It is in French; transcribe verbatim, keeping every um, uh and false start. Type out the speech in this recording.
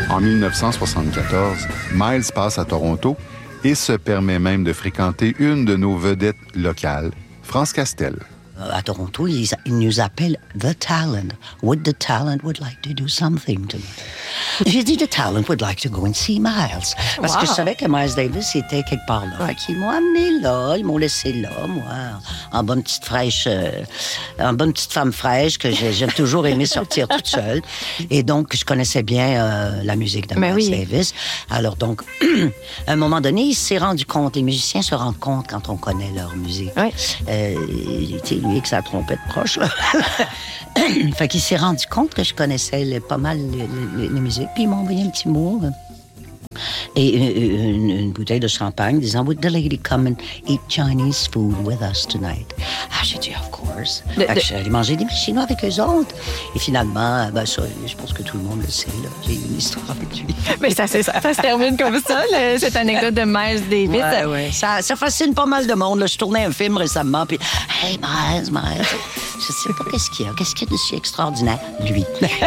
En dix-neuf cent soixante-quatorze, Miles passe à Toronto et se permet même de fréquenter une de nos vedettes locales, France Castel. À Toronto, ils, ils nous appellent The Talent. Would the Talent would like to do something to me? J'ai dit The Talent would like to go and see Miles. Parce wow. que je savais que Miles Davis était quelque part là. Ouais. Ils m'ont amené là, ils m'ont laissé là, moi, en bonne petite fraîche, euh, en bonne petite femme fraîche que j'ai, j'aime toujours aimé sortir toute seule. Et donc, je connaissais bien euh, la musique de Miles oui. Davis. Alors donc, à un moment donné, il s'est rendu compte, les musiciens se rendent compte quand on connaît leur musique. Oui. Euh, lui avec sa trompette proche, là. Fait qu'il s'est rendu compte que je connaissais le, pas mal les, les, les musiques, puis il m'a envoyé un petit mot euh, et une, une bouteille de champagne disant « Would the lady come and eat Chinese food with us tonight? » Ah, j'ai dit « Of course. » Fait que je suis allée manger des chinois avec eux autres. Et finalement, ben ça, je pense que tout le monde le sait, là. J'ai eu une histoire avec lui. Mais ça, ça, ça se termine comme ça, là, cette anecdote de Miles Davis. Ouais, ouais. Ça, ça fascine pas mal de monde, là. Je tournais un film récemment, puis « Hey, Miles, Miles. » Je sais pas qu'est-ce qu'il y a. Qu'est-ce qu'il y a de si extraordinaire? Lui.